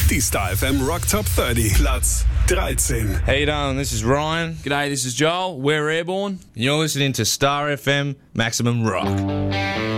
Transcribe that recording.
Die Star FM Rock Top 30. Platz 13. How you doing? This is Ryan. G'day, this is Joel. We're Airborne. You're listening to Star FM Maximum Rock.